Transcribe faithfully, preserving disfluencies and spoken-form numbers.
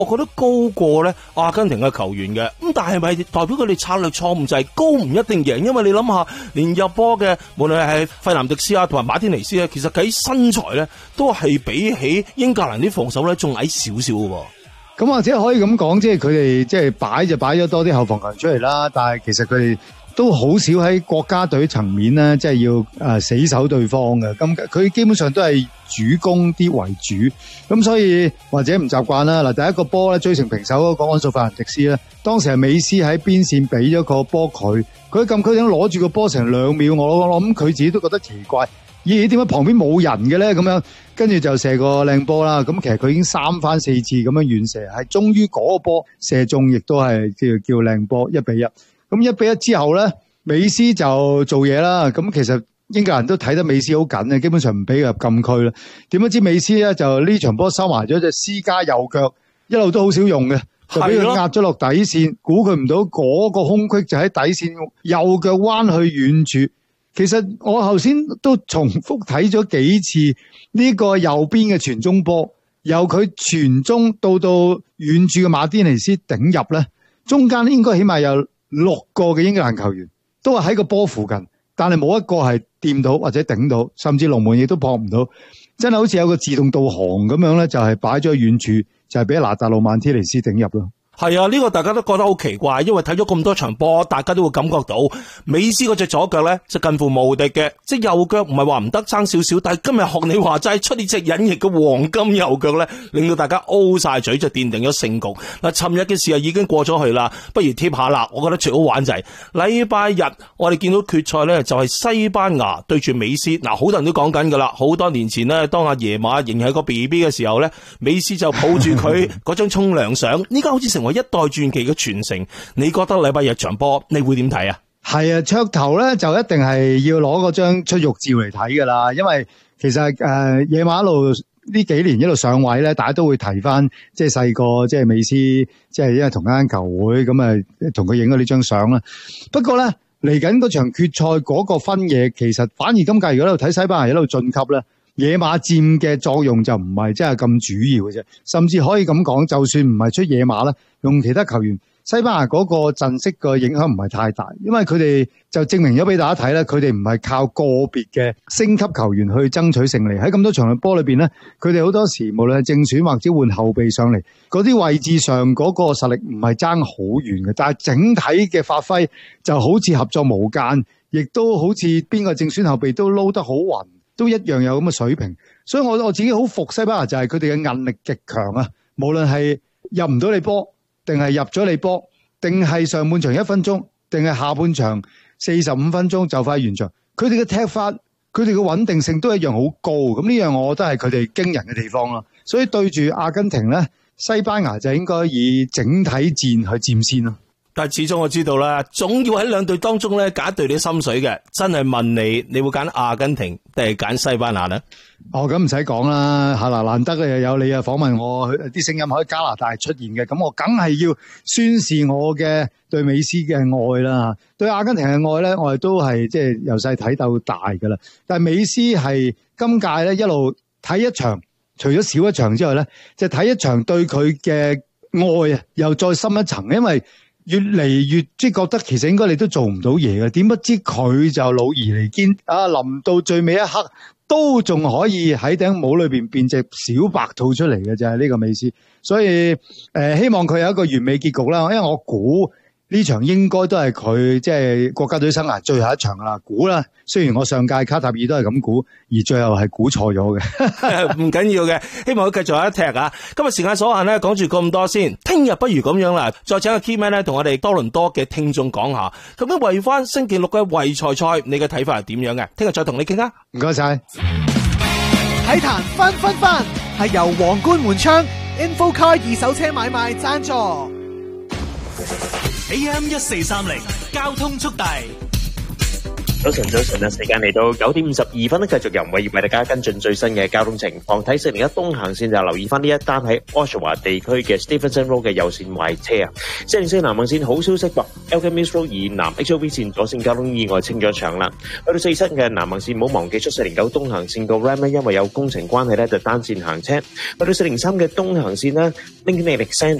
我覺得高過咧阿根廷嘅球員嘅。咁但係咪代表佢哋策略錯誤就係高唔一定贏？因為你諗下，連入波嘅無論係費南迪斯啊同埋馬天尼斯咧，其實喺身材咧都係比起英格蘭啲防守咧仲矮少少嘅。 咁或者可以咁講，即係佢哋即係擺就擺咗多啲後防球員出嚟啦，但係其實佢哋都好少喺國家隊層面咧，即係要誒死守對方嘅。咁佢基本上都係主攻啲為主，咁所以或者唔習慣啦。嗱，第一個波咧追成平手嗰個安素費蘭迪斯咧，當時係美斯喺邊線俾咗個波佢，佢禁區點攞住個波成兩秒，我我諗佢自己都覺得奇怪。咦？點解旁邊冇人嘅咧？咁樣跟住就射個靚波啦。咁其實佢已經三番四次咁樣遠射，係終於嗰個波射中，亦都係叫叫靚波，一比一。咁一比一之後咧，美斯就做嘢啦。咁其實英格蘭都睇得美斯好緊嘅，基本上唔俾佢入禁區啦。點不知美斯咧就呢場波收埋咗隻私家右腳，一路都好少用嘅，就俾佢壓咗落底線。估佢唔到嗰個空隙就喺底線右腳彎去遠處。其實我頭先都重複睇咗幾次呢個右邊嘅傳中波，由佢傳中到到遠處嘅馬天尼斯頂入咧，中間應該起碼有六個嘅英格蘭球員都係喺個波附近，但係冇一個係掂到或者頂到，甚至龍門亦都撲唔到，真係好似有個自動導航咁樣咧，就係擺咗喺遠處，就係俾拿達魯曼天尼斯頂入咯。 係啊，呢個大家都覺得好奇怪，因為睇咗咁多場波，大家都會感覺到美斯嗰隻左腳咧就近乎無敵嘅，即係右腳唔係話唔得，爭少少，但係今日學你話齋出呢隻隱形嘅黃金右腳咧，令到大家 O 晒嘴，就奠定咗勝局。嗱，尋日嘅事啊已經過咗去啦，不如貼下啦。我覺得最好玩就係禮拜日我哋見到決賽咧就係西班牙對住美斯。嗱，好多人都講緊噶啦，好多年前呢，當阿爺馬仍係個 B B 嘅時候咧，美斯就抱住佢嗰張沖涼相，依家好似成為一代傳奇嘅傳承。你覺得禮拜日場波你會點睇啊？ 係啊，噱頭咧就一定係要攞嗰張出獄照嚟睇噶啦，因為其實誒野馬一路呢幾年一路上位咧，大家都會提翻即係細個即係美斯，即係因為同間球會咁啊，同佢影咗呢張相啦。不過咧嚟緊嗰場決賽嗰個分野，其實反而今屆如果喺度睇西班牙一路晉級咧，野馬佔嘅作用就唔係真係咁主要嘅啫，甚至可以咁講，就算唔係出野馬咧，用其他球員，西班牙嗰個陣式嘅影響唔係太大，因為佢哋就證明咗俾大家睇咧，佢哋唔係靠個別嘅升級球員去爭取勝利。喺咁多場嘅波裏邊咧，佢哋好多時無論係正選或者換後備上嚟，嗰啲位置上嗰個實力唔係爭好遠嘅，但係整體嘅發揮就好似合作無間，亦都好似邊個正選後備都撈得好勻，都一樣有咁嘅水平。所以我我自己好服西班牙，就係佢哋嘅韌力極強啊！無論係入唔到你波，定係入咗你波，定係上半場一分鐘，定係下半場四十五分鐘就快完場，佢哋嘅踢法，佢哋嘅穩定性都一樣好高。咁呢樣我覺得係佢哋驚人嘅地方啦。所以對住阿根廷咧，西班牙就應該以整體戰去佔先咯。 但係始終我知道啦，總要喺兩隊當中咧揀一隊你心水嘅。真係問你，你會揀阿根廷定係揀西班牙呢？ 哦，咁唔使講啦，吓嗱，難得又有你啊訪問我，啲聲音喺加拿大出現嘅，咁我梗係要宣示我嘅對美斯嘅愛啦。對阿根廷嘅愛咧，我哋都係即係由細睇到大噶啦。但係美斯係今屆咧一路睇一場，除咗少一場之外咧，就睇一場對佢嘅愛啊，又再深一層，因為越嚟越即係覺得其實應該你都做唔到嘢嘅，點不知佢就老而彌堅啊！臨到最尾一刻都仲可以喺頂帽裏邊變隻小白兔出嚟嘅就係呢個美斯，所以誒、呃、希望佢有一個完美結局啦。因為我估呢場應該都係佢即係國家隊生涯最後一場啦，估啦。雖然我上屆卡塔爾都係咁估，而最後係估錯咗嘅， 唔緊要嘅。希望佢繼續有一踢啊！今日時間所限咧，講住咁多先。聽日不如咁樣啦，再請個 Keyman 咧同我哋多倫多嘅聽眾講下，究竟為翻星期六嘅圍賽賽，你嘅睇法係點樣嘅？聽日再同你傾啊！ 唔該晒。 體壇分分分係由皇冠門窗 Infocar 二手車買賣贊助。A M 一四三零交通速遞。 早晨，早晨啊！時間嚟到九點五十二分咧，繼續由偉業為大家跟進最新嘅交通情況。睇四零一東行線就留意翻呢一單喺 Oshawa 地區嘅 Stephenson Road 嘅右線壞車啊！四零四南行線好消息喎 ，Elgin Mills Road 以南 H O V 線左線交通意外清咗場啦。去到四七嘅南行線唔好忘記出四零九東行線個 ramp 咧，因為有工程關係咧，就單線行車。去到四零三嘅東行線咧 ，Lincoln Alexander